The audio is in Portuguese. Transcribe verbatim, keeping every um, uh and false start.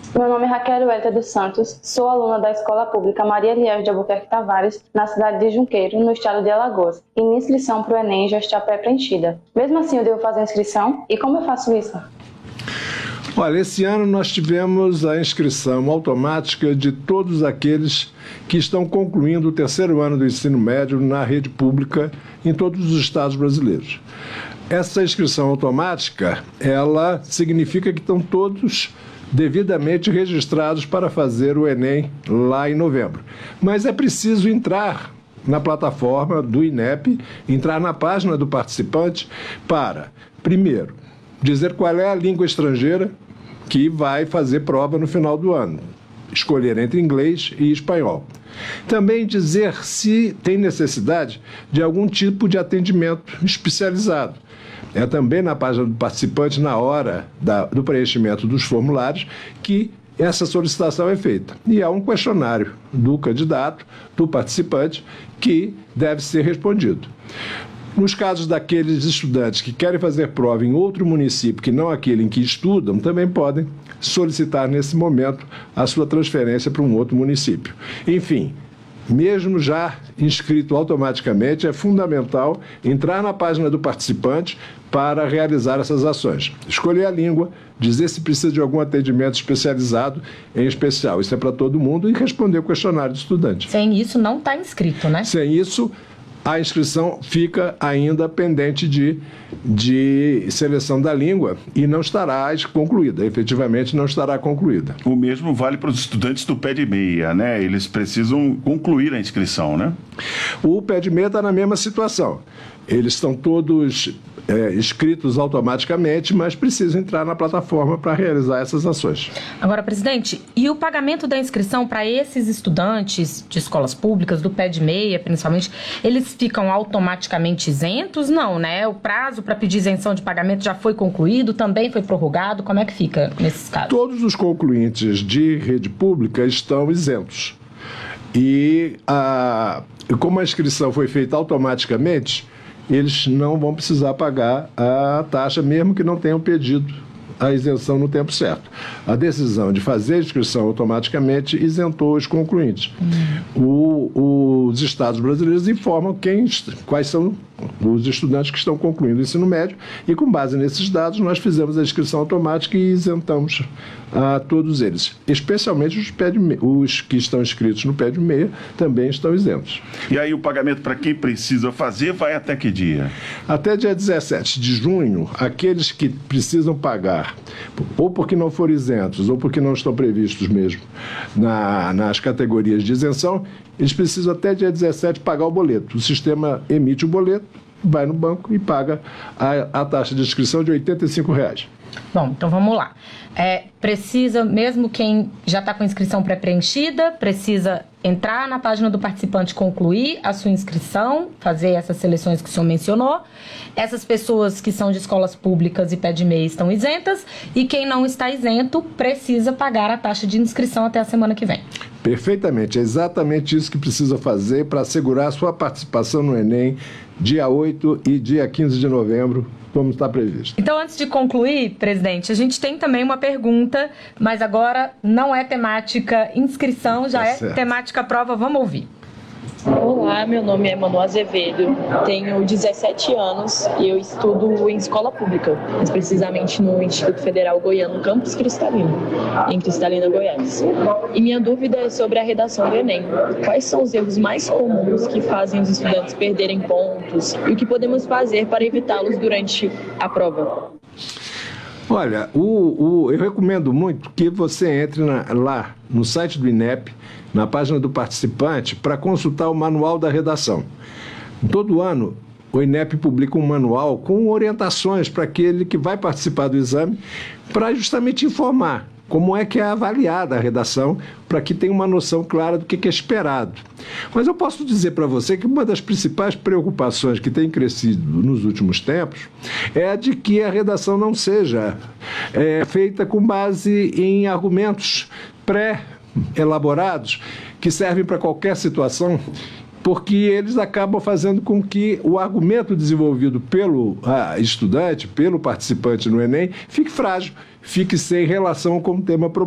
Meu nome é Raquel Welter dos Santos, sou aluna da Escola Pública Maria Riel de Albuquerque Tavares, na cidade de Junqueiro, no estado de Alagoas, e minha inscrição para o Enem já está pré-preenchida. Mesmo assim, eu devo fazer a inscrição? E como eu faço isso? Olha, esse ano nós tivemos a inscrição automática de todos aqueles que estão concluindo o terceiro ano do ensino médio na rede pública em todos os estados brasileiros. Essa inscrição automática, ela significa que estão todos devidamente registrados para fazer o Enem lá em novembro. Mas é preciso entrar na plataforma do INEP, entrar na página do participante para, primeiro, dizer qual é a língua estrangeira que vai fazer prova no final do ano. Escolher entre inglês e espanhol. Também dizer se tem necessidade de algum tipo de atendimento especializado. É também na página do participante, na hora da, do preenchimento dos formulários, que essa solicitação é feita. E há um questionário do candidato, do participante, que deve ser respondido. Nos casos daqueles estudantes que querem fazer prova em outro município que não aquele em que estudam, também podem solicitar nesse momento a sua transferência para um outro município. Enfim, mesmo já inscrito automaticamente, é fundamental entrar na página do participante para realizar essas ações. Escolher a língua, dizer se precisa de algum atendimento especializado, em especial. Isso é para todo mundo, e responder o questionário do estudante. Sem isso, não está inscrito, né? Sem isso, a inscrição fica ainda pendente de, de seleção da língua e não estará concluída, efetivamente não estará concluída. O mesmo vale para os estudantes do pé de meia, né? Eles precisam concluir a inscrição, né? O pé de meia está na mesma situação. Eles estão todos é, inscritos automaticamente, mas precisam entrar na plataforma para realizar essas ações. Agora, presidente, e o pagamento da inscrição para esses estudantes de escolas públicas, do pé de meia, principalmente, eles ficam automaticamente isentos? Não, né? O prazo para pedir isenção de pagamento já foi concluído, também foi prorrogado? Como é que fica nesses casos? Todos os concluintes de rede pública estão isentos. E a, como a inscrição foi feita automaticamente, eles não vão precisar pagar a taxa, mesmo que não tenham pedido a isenção no tempo certo. A decisão de fazer a inscrição automaticamente isentou os concluintes. Hum. O, os estados brasileiros informam quem, quais são os estudantes que estão concluindo o ensino médio, e com base nesses dados nós fizemos a inscrição automática e isentamos a todos eles. Especialmente os, pé de meia, os que estão inscritos no pé de meia também estão isentos. E aí o pagamento para quem precisa fazer vai até que dia? Até dia dezessete de junho, aqueles que precisam pagar, ou porque não foram isentos, ou porque não estão previstos mesmo na, nas categorias de isenção, eles precisam até dia dezessete pagar o boleto. O sistema emite o boleto, vai no banco e paga a, a taxa de inscrição de oitenta e cinco reais. Bom, então vamos lá. É, precisa, mesmo quem já está com a inscrição pré-preenchida, precisa entrar na página do participante, concluir a sua inscrição, fazer essas seleções que o senhor mencionou. Essas pessoas que são de escolas públicas e pé de meia estão isentas, e quem não está isento precisa pagar a taxa de inscrição até a semana que vem. Perfeitamente, é exatamente isso que precisa fazer para assegurar a sua participação no Enem, dia oito e dia quinze de novembro, como está previsto. Então, antes de concluir, presidente, a gente tem também uma pergunta, mas agora não é temática inscrição, já tá é certo. Temática prova, vamos ouvir. Olá, meu nome é Manu Azevedo, tenho dezessete anos e eu estudo em escola pública, mais precisamente no Instituto Federal Goiano, Campus Cristalino, em Cristalina, Goiás. E minha dúvida é sobre a redação do Enem. Quais são os erros mais comuns que fazem os estudantes perderem pontos e o que podemos fazer para evitá-los durante a prova? Olha, o, o, eu recomendo muito que você entre na, lá no site do INEP, na página do participante, para consultar o manual da redação. Todo ano, o INEP publica um manual com orientações para aquele que vai participar do exame, para justamente informar como é que é avaliada a redação, para que tenha uma noção clara do que é esperado. Mas eu posso dizer para você que uma das principais preocupações que tem crescido nos últimos tempos é a de que a redação não seja é, feita com base em argumentos pré-elaborados que servem para qualquer situação, porque eles acabam fazendo com que o argumento desenvolvido pelo ah, estudante, pelo participante no Enem, fique frágil, fique sem relação com o tema